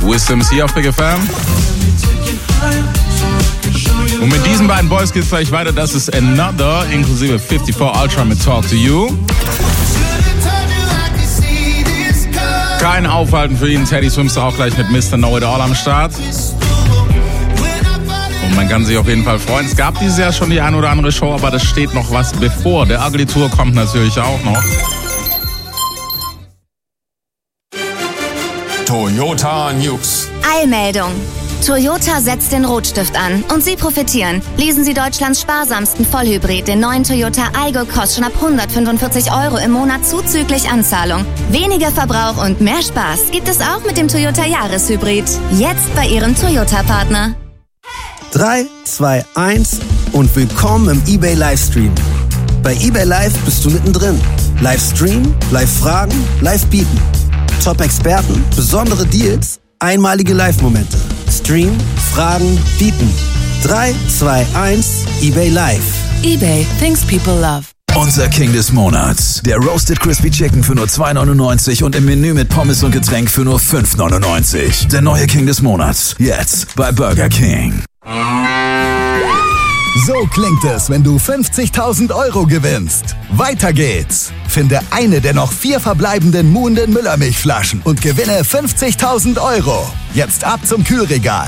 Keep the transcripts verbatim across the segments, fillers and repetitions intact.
Wisdoms hier auf Big F M. Und mit diesen beiden Boys geht's gleich weiter. Das ist Another, inklusive fifty-four Ultra mit Talk to You. Kein Aufhalten für ihn. Teddy Swims auch gleich mit Mister Know It All am Start. Und man kann sich auf jeden Fall freuen. Es gab dieses Jahr schon die ein oder andere Show, aber das steht noch was bevor. Der Ugly Tour kommt natürlich auch noch. Toyota News. Eilmeldung. Toyota setzt den Rotstift an und Sie profitieren. Leasen Sie Deutschlands sparsamsten Vollhybrid, den neuen Toyota Aygo Cross, schon ab hundertfünfundvierzig Euro im Monat zuzüglich Anzahlung. Weniger Verbrauch und mehr Spaß gibt es auch mit dem Toyota Jahreshybrid. Jetzt bei Ihrem Toyota-Partner. drei, zwei, eins und willkommen im eBay Livestream. Bei eBay Live bist du mittendrin. Livestream, Live-Fragen, Live-Bieten. Top-Experten, besondere Deals, einmalige Live-Momente. Stream, Fragen, Bieten. drei, zwei, eins, eBay Live. eBay, things people love. Unser King des Monats. Der Roasted Crispy Chicken für nur zwei neunundneunzig und im Menü mit Pommes und Getränk für nur fünf neunundneunzig. Der neue King des Monats. Jetzt bei Burger King. So klingt es, wenn du fünfzigtausend Euro gewinnst. Weiter geht's. Finde eine der noch vier verbleibenden muhenden Müllermilchflaschen und gewinne fünfzigtausend Euro. Jetzt ab zum Kühlregal.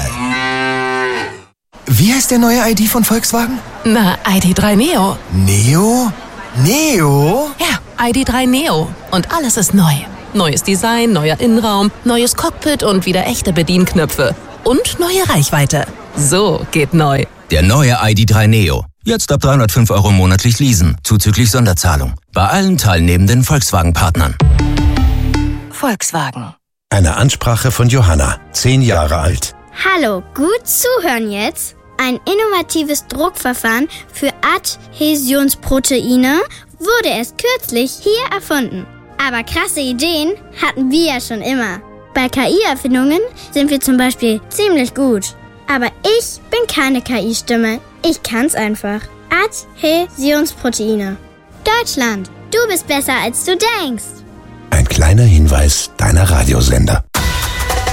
Wie heißt der neue I D von Volkswagen? Na, I D drei Neo. Neo? Neo? Ja, I D drei Neo. Und alles ist neu. Neues Design, neuer Innenraum, neues Cockpit und wieder echte Bedienknöpfe. Und neue Reichweite. So geht neu. Der neue I D drei Neo. Jetzt ab dreihundertfünf Euro monatlich leasen, zuzüglich Sonderzahlung. Bei allen teilnehmenden Volkswagen-Partnern. Volkswagen. Eine Ansprache von Johanna, zehn Jahre alt. Hallo, gut zuhören jetzt. Ein innovatives Druckverfahren für Adhäsionsproteine wurde erst kürzlich hier erfunden. Aber krasse Ideen hatten wir ja schon immer. Bei K I-Erfindungen sind wir zum Beispiel ziemlich gut. Aber ich bin keine K I-Stimme. Ich kann's einfach. Adhäsionsproteine. Deutschland, du bist besser als du denkst. Ein kleiner Hinweis deiner Radiosender.